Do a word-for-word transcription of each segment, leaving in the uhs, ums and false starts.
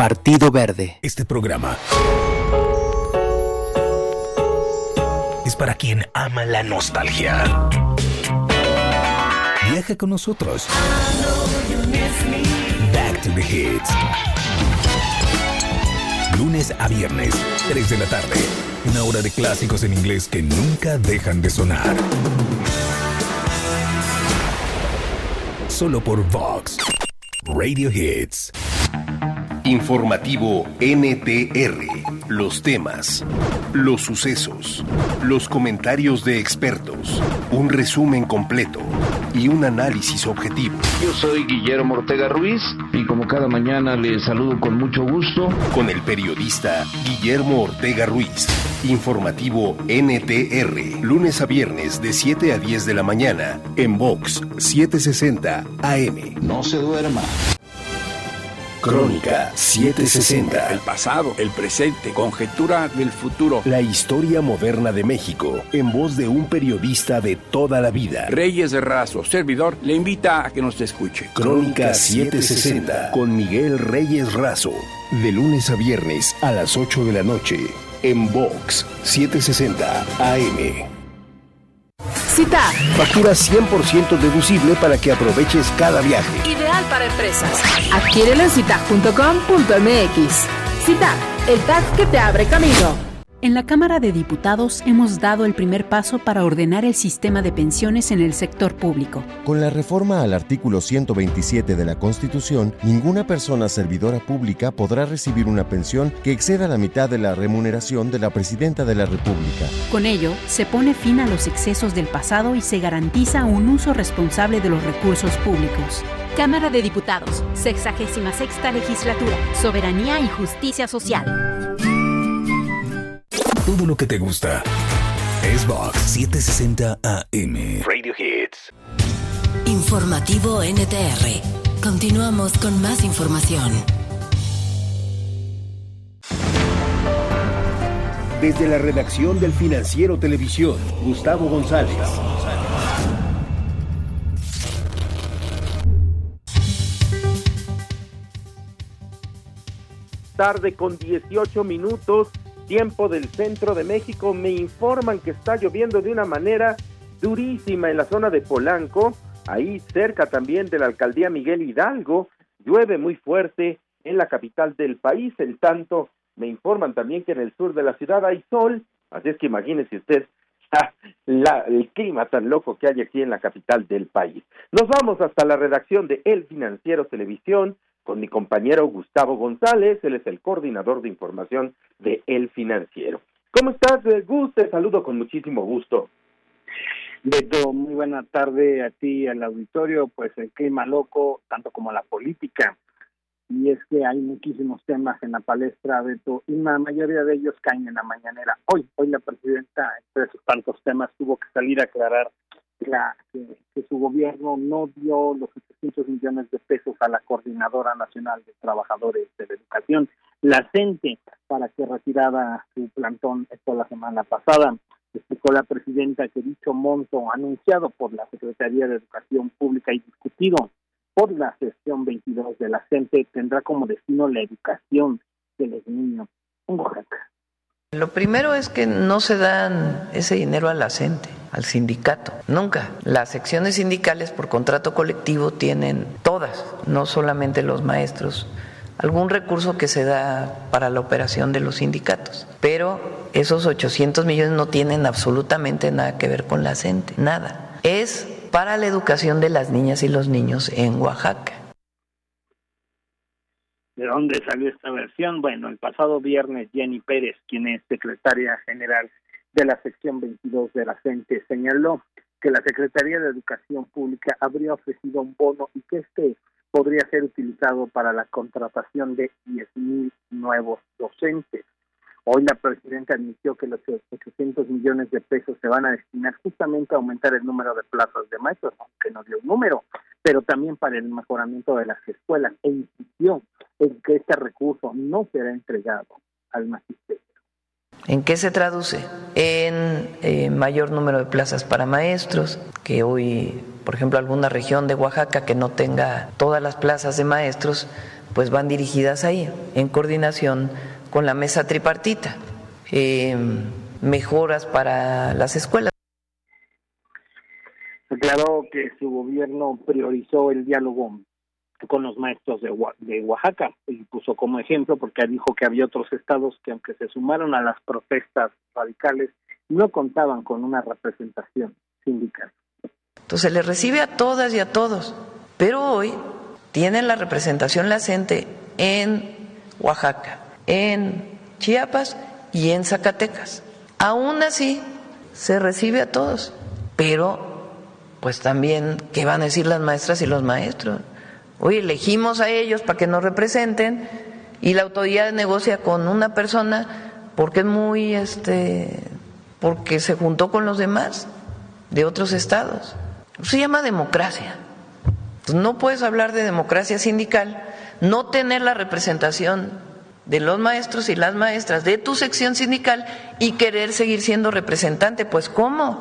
Partido Verde. Este programa es para quien ama la nostalgia. Viaja con nosotros. Back to the Hits. Lunes a viernes, tres de la tarde. Una hora de clásicos en inglés que nunca dejan de sonar. Solo por Vox Radio Hits. Informativo N T R. Los temas, los sucesos, los comentarios de expertos, un resumen completo y un análisis objetivo. Yo soy Guillermo Ortega Ruiz y como cada mañana les saludo con mucho gusto. Con el periodista Guillermo Ortega Ruiz. Informativo N T R. Lunes a viernes de siete a diez de la mañana en Vox setecientos sesenta A M. No se duerma. Crónica setecientos sesenta. El pasado, el presente, conjetura del futuro. La historia moderna de México, en voz de un periodista de toda la vida. Reyes de Razo, servidor, le invita a que nos escuche. Crónica setecientos sesenta, con Miguel Reyes Razo. De lunes a viernes a las ocho de la noche, en Vox setecientos sesenta A M. Citar. Factura cien por ciento deducible para que aproveches cada viaje. Ideal para empresas. Adquiérelo en citac punto com punto m x. Citar, el tag que te abre camino. En la Cámara de Diputados hemos dado el primer paso para ordenar el sistema de pensiones en el sector público. Con la reforma al artículo ciento veintisiete de la Constitución, ninguna persona servidora pública podrá recibir una pensión que exceda la mitad de la remuneración de la Presidenta de la República. Con ello, se pone fin a los excesos del pasado y se garantiza un uso responsable de los recursos públicos. Cámara de Diputados, sexagésima sexta legislatura, Soberanía y Justicia Social. Todo lo que te gusta es Vox setecientos sesenta A M. Radio Hits. Informativo N T R. Continuamos con más información. Desde la redacción del Financiero Televisión, Gustavo González. Tarde con dieciocho minutos. Tiempo del centro de México. Me informan que está lloviendo de una manera durísima en la zona de Polanco, ahí cerca también de la alcaldía Miguel Hidalgo. Llueve muy fuerte en la capital del país. En tanto, me informan también que en el sur de la ciudad hay sol, así es que imagínese usted la, el clima tan loco que hay aquí en la capital del país. Nos vamos hasta la redacción de El Financiero Televisión con mi compañero Gustavo González. Él es el coordinador de información de El Financiero. ¿Cómo estás, Gus? Te saludo con muchísimo gusto. Beto, muy buena tarde a ti, al auditorio. Pues el clima loco, tanto como la política. Y es que hay muchísimos temas en la palestra, Beto, y la mayoría de ellos caen en la mañanera. Hoy, hoy la presidenta, entre esos tantos temas, tuvo que salir a aclarar La, que, que su gobierno no dio los ochocientos millones de pesos a la Coordinadora Nacional de Trabajadores de la Educación, la CENTE, para que retirara su plantón esto la semana pasada. Explicó la presidenta que dicho monto anunciado por la Secretaría de Educación Pública y discutido por la sección veintidós de la CENTE tendrá como destino la educación de los niños en Oaxaca. Lo primero es que no se dan ese dinero a la CENTE, al sindicato, nunca. Las secciones sindicales por contrato colectivo tienen todas, no solamente los maestros, algún recurso que se da para la operación de los sindicatos. Pero esos ochocientos millones no tienen absolutamente nada que ver con la CENTE, nada. Es para la educación de las niñas y los niños en Oaxaca. ¿De dónde salió esta versión? Bueno, el pasado viernes Jenny Pérez, quien es secretaria general de la sección veintidós de la CENTE, señaló que la Secretaría de Educación Pública habría ofrecido un bono y que este podría ser utilizado para la contratación de diez mil nuevos docentes. Hoy la presidenta admitió que los ochocientos millones de pesos se van a destinar justamente a aumentar el número de plazas de maestros, aunque no dio un número, pero también para el mejoramiento de las escuelas, e insistió en que este recurso no será entregado al magisterio. ¿En qué se traduce? En eh, mayor número de plazas para maestros, que hoy, por ejemplo, alguna región de Oaxaca que no tenga todas las plazas de maestros, pues van dirigidas ahí, en coordinación con la mesa tripartita. Eh, mejoras para las escuelas. Aclaró que su gobierno priorizó el diálogo con los maestros de, de Oaxaca y puso como ejemplo porque dijo que había otros estados que aunque se sumaron a las protestas radicales no contaban con una representación sindical. Entonces le recibe a todas y a todos, pero hoy tienen la representación la CENTE en Oaxaca, en Chiapas y en Zacatecas. Aún así se recibe a todos, pero pues también ¿qué van a decir las maestras y los maestros? Oye, elegimos a ellos para que nos representen y la autoridad negocia con una persona porque es muy, este, porque se juntó con los demás de otros estados. Se llama democracia. Entonces, no puedes hablar de democracia sindical, no tener la representación de los maestros y las maestras de tu sección sindical y querer seguir siendo representante. Pues ¿cómo?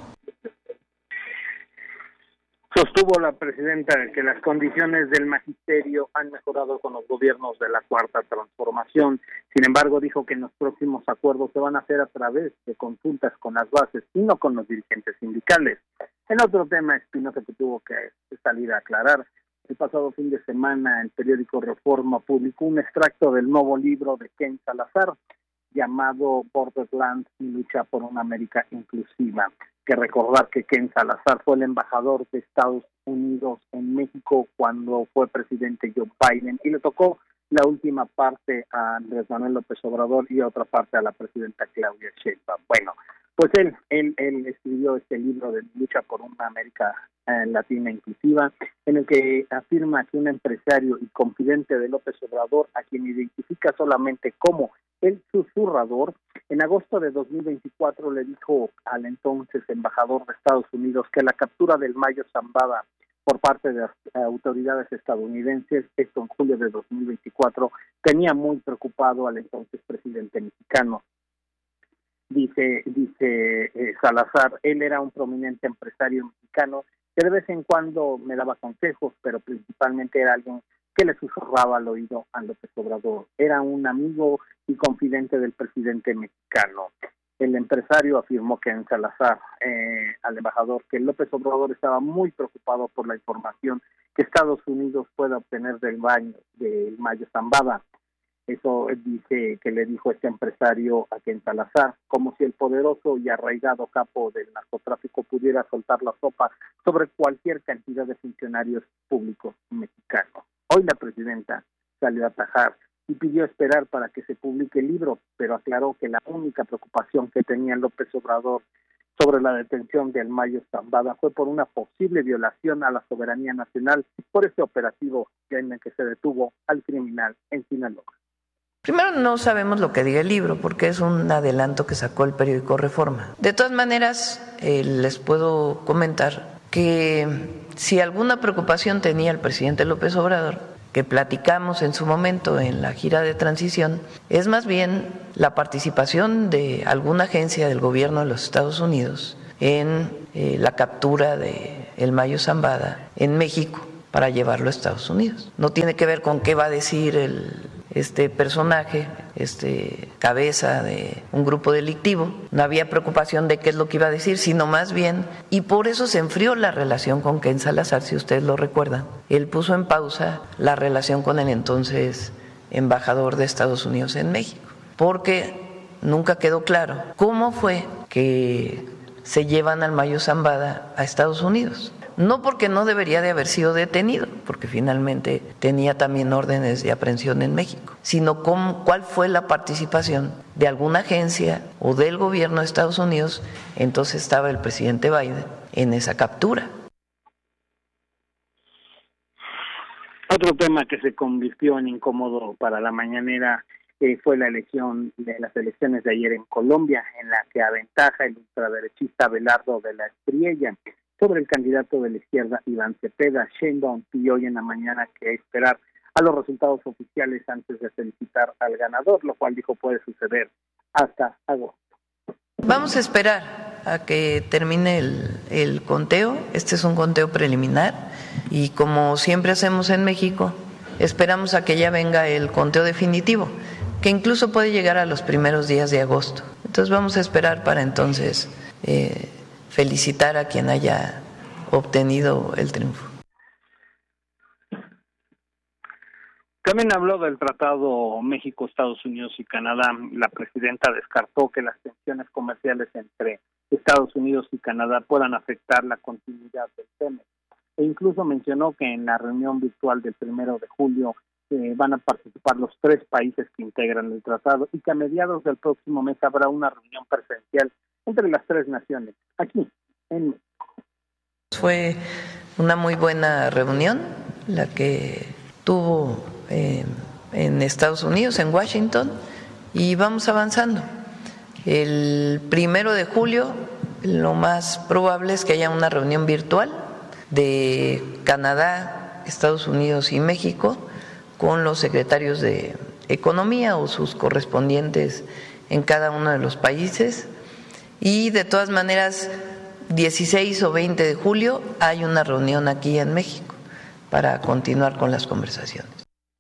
Sostuvo la presidenta que las condiciones del magisterio han mejorado con los gobiernos de la Cuarta Transformación. Sin embargo, dijo que en los próximos acuerdos se van a hacer a través de consultas con las bases y no con los dirigentes sindicales. En otro tema, Espinosa, que tuvo que salir a aclarar, el pasado fin de semana el periódico Reforma publicó un extracto del nuevo libro de Ken Salazar llamado Borderlands y lucha por una América inclusiva. Que recordar que Ken Salazar fue el embajador de Estados Unidos en México cuando fue presidente Joe Biden y le tocó la última parte a Andrés Manuel López Obrador y otra parte a la presidenta Claudia Sheinbaum. Bueno, pues él, él, él escribió este libro de lucha por una América eh, Latina inclusiva, en el que afirma que un empresario y confidente de López Obrador, a quien identifica solamente como el susurrador, en agosto de dos mil veinticuatro le dijo al entonces embajador de Estados Unidos que la captura del Mayo Zambada por parte de las autoridades estadounidenses, esto en julio de dos mil veinticuatro, tenía muy preocupado al entonces presidente mexicano. Dice, dice eh, Salazar, él era un prominente empresario mexicano que de vez en cuando me daba consejos, pero principalmente era alguien que le susurraba al oído a López Obrador. Era un amigo y confidente del presidente mexicano. El empresario afirmó que en Salazar, eh, al embajador, que López Obrador estaba muy preocupado por la información que Estados Unidos pueda obtener del baño del Mayo Zambada. Eso dice que le dijo este empresario a Ken Salazar, como si el poderoso y arraigado capo del narcotráfico pudiera soltar la sopa sobre cualquier cantidad de funcionarios públicos mexicanos. Hoy la presidenta salió a atajar y pidió esperar para que se publique el libro, pero aclaró que la única preocupación que tenía López Obrador sobre la detención del Mayo Zambada fue por una posible violación a la soberanía nacional por este operativo en el que se detuvo al criminal en Sinaloa. Primero, no sabemos lo que diga el libro, porque es un adelanto que sacó el periódico Reforma. De todas maneras, eh, les puedo comentar que si alguna preocupación tenía el presidente López Obrador, que platicamos en su momento en la gira de transición, es más bien la participación de alguna agencia del gobierno de los Estados Unidos en eh, la captura de el Mayo Zambada en México para llevarlo a Estados Unidos. No tiene que ver con qué va a decir el este personaje, este cabeza de un grupo delictivo. No había preocupación de qué es lo que iba a decir, sino más bien, y por eso se enfrió la relación con Ken Salazar, si ustedes lo recuerdan. Él puso en pausa la relación con el entonces embajador de Estados Unidos en México, porque nunca quedó claro cómo fue que se llevan al Mayo Zambada a Estados Unidos. No porque no debería de haber sido detenido, porque finalmente tenía también órdenes de aprehensión en México, sino cómo, cuál fue la participación de alguna agencia o del gobierno de Estados Unidos, entonces estaba el presidente Biden, en esa captura. Otro tema que se convirtió en incómodo para la mañanera eh, fue la elección de las elecciones de ayer en Colombia, en la que aventaja el ultraderechista Abelardo de la Espriella sobre el candidato de la izquierda Iván Cepeda. Sheinbaum pidió hoy en la mañana que esperar a los resultados oficiales antes de felicitar al ganador, lo cual dijo puede suceder hasta agosto. Vamos a esperar a que termine el, el conteo. Este es un conteo preliminar y como siempre hacemos en México, esperamos a que ya venga el conteo definitivo, que incluso puede llegar a los primeros días de agosto. Entonces vamos a esperar para entonces eh, felicitar a quien haya obtenido el triunfo. También habló del Tratado México, Estados Unidos y Canadá. La presidenta descartó que las tensiones comerciales entre Estados Unidos y Canadá puedan afectar la continuidad del TEMEC. E incluso mencionó que en la reunión virtual del primero de julio eh, van a participar los tres países que integran el tratado y que a mediados del próximo mes habrá una reunión presencial entre las tres naciones, aquí en México. Fue una muy buena reunión la que tuvo eh, en Estados Unidos, en Washington, y vamos avanzando. El primero de julio, lo más probable es que haya una reunión virtual de Canadá, Estados Unidos y México con los secretarios de Economía o sus correspondientes en cada uno de los países. Y de todas maneras, dieciséis o veinte de julio hay una reunión aquí en México para continuar con las conversaciones.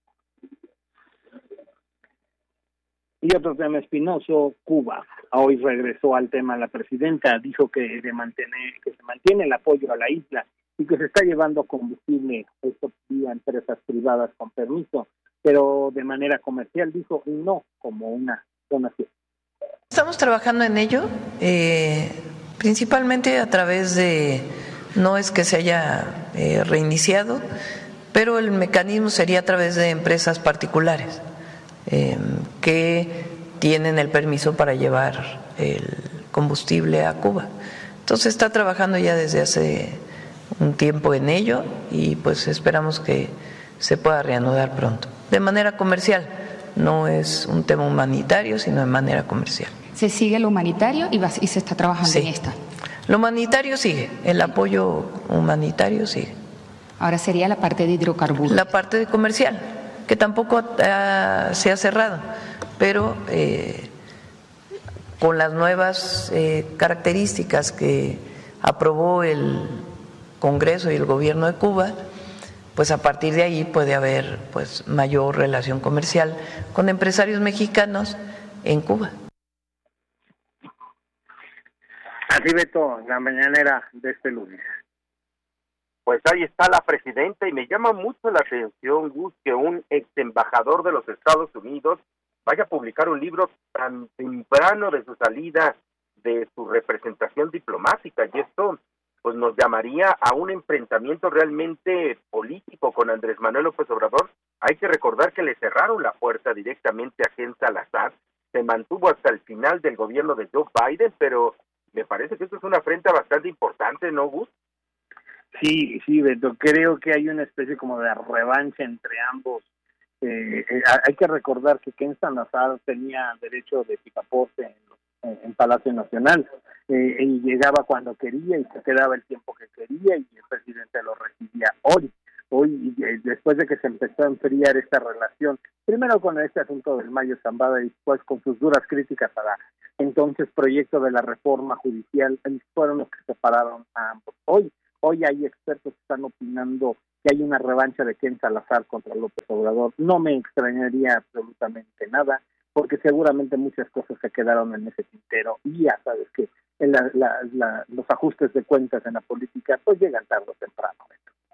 Y otro tema espinoso, Cuba. Hoy regresó al tema la presidenta, dijo que de mantener, que se mantiene el apoyo a la isla y que se está llevando combustible, esto vía empresas privadas con permiso, pero de manera comercial, dijo, no como una donación. Estamos trabajando en ello, eh, principalmente a través de, no es que se haya eh, reiniciado, pero el mecanismo sería a través de empresas particulares eh, que tienen el permiso para llevar el combustible a Cuba. Entonces está trabajando ya desde hace un tiempo en ello y pues esperamos que se pueda reanudar pronto. De manera comercial, no es un tema humanitario, sino de manera comercial. ¿Se sigue lo humanitario y, va, y se está trabajando sí. en esta? Lo humanitario sigue, el apoyo humanitario sigue. Ahora sería la parte de hidrocarburos. La parte de comercial, que tampoco uh, se ha cerrado, pero eh, con las nuevas eh, características que aprobó el Congreso y el Gobierno de Cuba, pues a partir de ahí puede haber pues mayor relación comercial con empresarios mexicanos en Cuba. Así, Beto, la mañanera de este lunes. Pues ahí está la presidenta y me llama mucho la atención, Gus, que un ex embajador de los Estados Unidos vaya a publicar un libro tan temprano de su salida de su representación diplomática, y esto pues nos llamaría a un enfrentamiento realmente político con Andrés Manuel López Obrador. Hay que recordar que le cerraron la puerta directamente a Ken Salazar, se mantuvo hasta el final del gobierno de Joe Biden, pero me parece que esto es una afrenta bastante importante, ¿no, Gus? Sí, sí, Beto, creo que hay una especie como de revancha entre ambos. Eh, eh, hay que recordar que Ken Salazar tenía derecho de picaporte en, en, en Palacio Nacional, eh, y llegaba cuando quería y se quedaba el tiempo que quería y el presidente lo recibía. Hoy, hoy eh, después de que se empezó a enfriar esta relación, primero con este asunto del Mayo Zambada y después con sus duras críticas a la entonces proyecto de la reforma judicial, fueron los que separaron a ambos. Hoy, hoy hay expertos que están opinando que hay una revancha de Ken Salazar contra López Obrador. No me extrañaría absolutamente nada, porque seguramente muchas cosas se quedaron en ese tintero y ya sabes que en la, la, la, los ajustes de cuentas en la política pues llegan tarde o temprano.